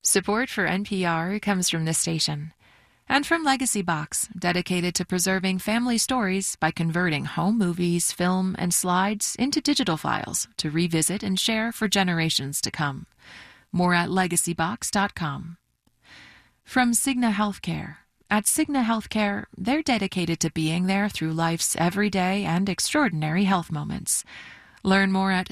Support for NPR comes from this station and from Legacy Box, dedicated to preserving family stories by converting home movies, film, and slides into digital files to revisit and share for generations to come. More at legacybox.com. From Cigna Healthcare. At Cigna Healthcare, they're dedicated to being there through life's everyday and extraordinary health moments. Learn more at